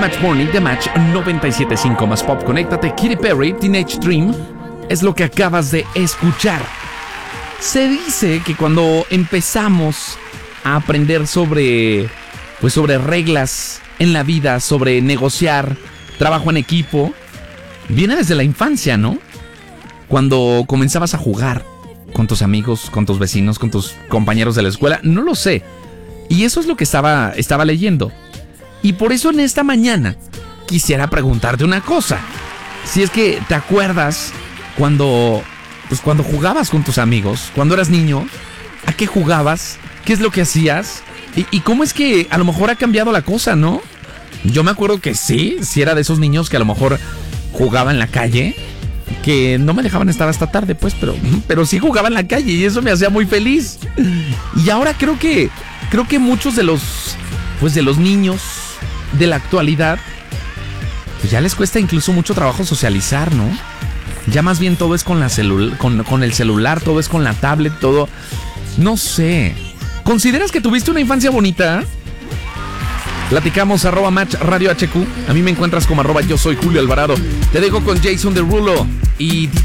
Match Morning de Match 97.5 más Pop. Conéctate. Katy Perry, Teenage Dream, es lo que acabas de escuchar. Se dice que cuando empezamos a aprender sobre reglas en la vida, sobre negociar, trabajo en equipo, viene desde la infancia, ¿no? Cuando comenzabas a jugar con tus amigos, con tus vecinos, con tus compañeros de la escuela, no lo sé. Y eso es lo que estaba leyendo. Y por eso en esta mañana quisiera preguntarte una cosa. Si es que te acuerdas cuando jugabas con tus amigos, cuando eras niño, ¿a qué jugabas? ¿Qué es lo que hacías? ¿Y cómo es que a lo mejor ha cambiado la cosa, no? Yo me acuerdo que sí era de esos niños que a lo mejor jugaba en la calle, que no me dejaban estar hasta tarde, pues, pero sí jugaba en la calle y eso me hacía muy feliz. Y ahora creo que muchos de los niños de la actualidad, pues ya les cuesta incluso mucho trabajo socializar, ¿no? Ya más bien todo es con el celular, todo es con la tablet, todo. No sé. ¿Consideras que tuviste una infancia bonita? Platicamos, @Match Radio HQ. A mí me encuentras como @Yo Soy Julio Alvarado. Te dejo con Jason Derulo y